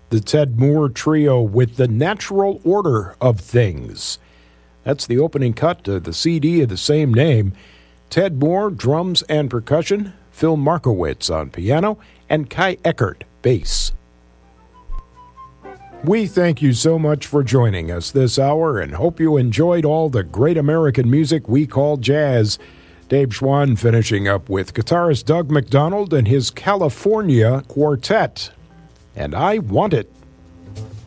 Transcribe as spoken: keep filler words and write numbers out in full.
the Ted Moore Trio with The Natural Order of Things. That's the opening cut to the C D of the same name. Ted Moore, drums and percussion, Phil Markowitz on piano, and Kai Eckert, bass. We thank you so much for joining us this hour and hope you enjoyed all the great American music we call jazz. Dave Schwann finishing up with guitarist Doug McDonald and his California Quartet. And I Want It.